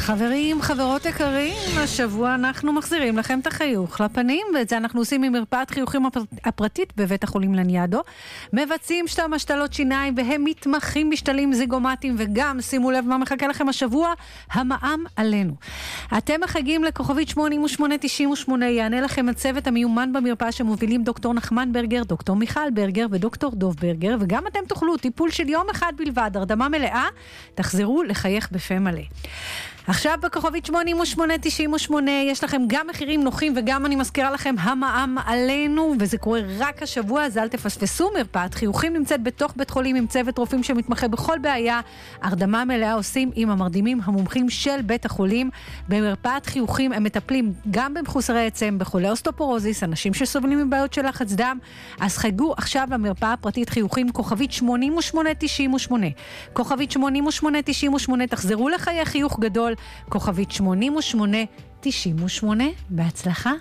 חברים, חברות יקרים, השבוע אנחנו מחזירים לכם את החיוך לפנים, ואת זה אנחנו עושים ממרפאת חיוכים הפרטית בבית החולים לניאדו. מבצעים שתי משתלות שיניים, והם מתמחים משתלים זיגומטיים, וגם, שימו לב מה מחכה לכם השבוע, המע"מ עלינו. אתם מחגים לכוכבית 8898, יענה לכם הצוות המיומן במרפאה שמובילים דוקטור נחמן ברגר, דוקטור מיכל ברגר ודוקטור דוב ברגר, וגם אתם תוכלו טיפול של יום אחד בלבד, הרדמה מלאה, תחזרו לחייך בפה מלא. עכשיו בכוכבית 8898 יש לכם גם מחירים נוחים וגם אני מזכירה לכם המע"מ עלינו, וזה קורה רק השבוע, אז אל תפספסו. מרפאת חיוכים נמצאת בתוך בית חולים עם צוות רופאים שמתמחה בכל בעיה. הרדמה מלאה עושים עם המרדימים המומחים של בית החולים. במרפאת חיוכים הם מטפלים גם במחוסרי עצם, בחולי אוסטאופורוזיס, אנשים שסובלים מבעיות של לחץ דם. אז חגגו עכשיו למרפאה הפרטית חיוכים כוכבית 8898. כוכבית 8898, תחזרו לחיי חיוך גדול, כוכבית 8898. בהצלחה.